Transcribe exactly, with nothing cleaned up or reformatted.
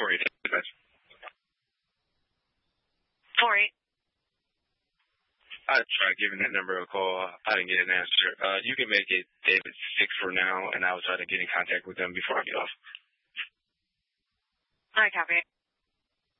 four eight. Four eight. I tried giving that number a call. I didn't get an answer. Uh, you can make it David six for now, and I will try to get in contact with them before I get off. All right, copy.